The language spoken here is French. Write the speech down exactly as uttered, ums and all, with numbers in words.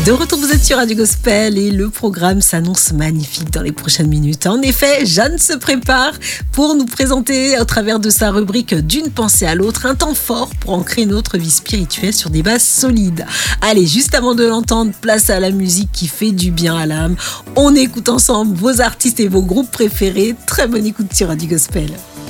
De retour, vous êtes sur Radio Gospel et le programme s'annonce magnifique dans les prochaines minutes. En effet, Jeanne se prépare pour nous présenter au travers de sa rubrique D'une pensée à l'autre, un temps fort pour ancrer notre vie spirituelle sur des bases solides. Allez, juste avant de l'entendre, place à la musique qui fait du bien à l'âme. On écoute ensemble vos artistes et vos groupes préférés. Très bonne écoute sur Radio Gospel.